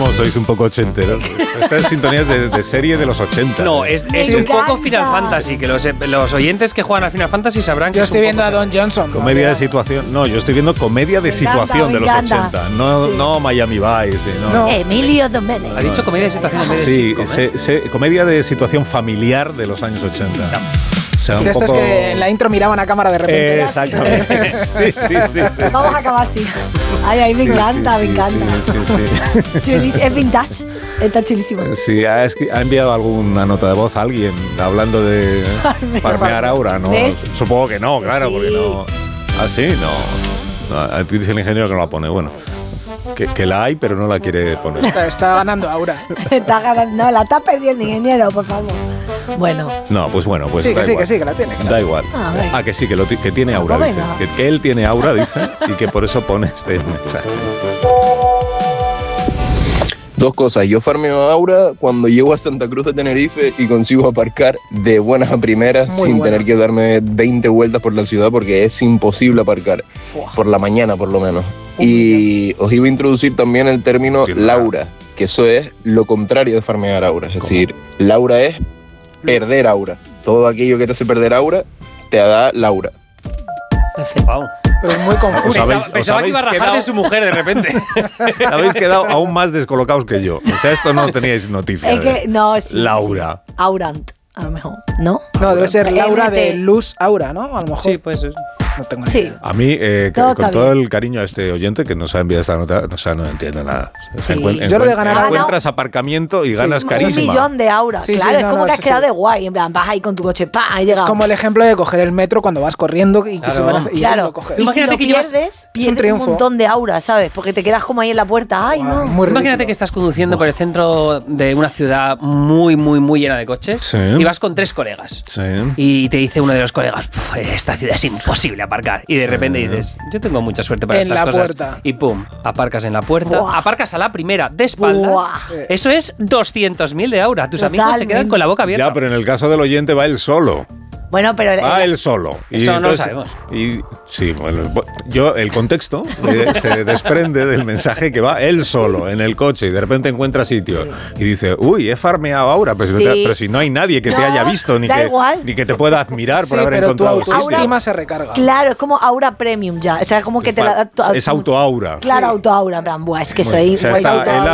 como sois un poco ochenteros. Esta es sintonía de serie de los 80. No, es un poco Final Fantasy, que los oyentes que juegan al Final Fantasy sabrán que yo es estoy un viendo poco a Don Johnson. Comedia de situación. No, yo estoy viendo comedia de situación de los 80. No Miami Vice. No. Emilio Domenech. Ha dicho comedia de situación en vez de Sí, comedia de situación familiar de los años 80. O sea, un esto poco... es que en la intro miraban a cámara de repente. Exactamente. Sí. Vamos a acabar así. Ay, me encanta, me encanta. Sí. Es vintage. Está chulísimo. Sí, ha enviado alguna nota de voz a alguien hablando de farmear aura, ¿no? ¿Ves? Supongo que no, claro, porque no... ¿Ah, sí? No. Dice el ingeniero que no la pone. Bueno, que la hay, pero no la quiere poner. Está ganando aura. Está ganando. No, la está perdiendo, ingeniero, por favor. Bueno. No, pues bueno, pues sí, da igual. que sí, que la tiene. Da igual. Que sí, que tiene aura, pues dice. Que él tiene aura, dice, y que por eso pone este mensaje. Dos cosas, yo farmeo aura cuando llego a Santa Cruz de Tenerife y consigo aparcar de buenas a primeras tener que darme 20 vueltas por la ciudad porque es imposible aparcar, por la mañana por lo menos. Y os iba a introducir también el término Laura, que eso es lo contrario de farmear aura, es decir, Laura es perder aura. Todo aquello que te hace perder aura, te da Laura. Perfecto. Wow. Pero es muy confuso. Pensaba que iba a rajar de su mujer de repente. Habéis quedado aún más descolocados que yo. O sea, esto no teníais noticia. Es que, no, sí. Laura. Sí. Aurant, a lo mejor. ¿No? No, debe ser Laura de Luz Aura, ¿no? A lo mejor. Sí, pues no tengo ni idea. A mí, con todo el cariño a este oyente que nos ha enviado esta nota, no entiendo nada. Sí. Yo lo de ganar encuentras aparcamiento y ganas carísima. 1 millón de aura. Sí, claro, sí, es como que has quedado de guay. En plan, vas ahí con tu coche, ¡pam! Y llega. Es como el ejemplo de coger el metro cuando vas corriendo y que se van a y claro. lo coges. Y Imagínate si que lo pierdes un montón de aura, ¿sabes? Porque te quedas como ahí en la puerta. ¡Ay, no! Imagínate que estás conduciendo por el centro de una ciudad muy llena de coches y vas con 3 colegas. Sí. Y te dice uno de los colegas, esta ciudad es imposible aparcar. Y de repente dices, yo tengo mucha suerte para estas cosas. Puerta. Y pum, aparcas en la puerta, Buah. aparcas a la primera de espaldas. Buah. Eso es 200.000 de aura. Tus Totalmente. amigos se quedan con la boca abierta. Ya, pero en el caso del oyente va él solo. Bueno, pero Va él solo. Eso no lo sabemos. Sí, bueno, el contexto se desprende del mensaje que va él solo en el coche y de repente encuentra sitio y dice, uy, he farmeado ahora, pero si no hay nadie que te haya visto ni que te pueda admirar por haber encontrado el sitio. Tu autoestima sitio. se recarga. Claro, es como aura premium ya. O sea, es como que te la da. Es autoaura. Claro, autoaura. En plan, buah, es que soy. O sea,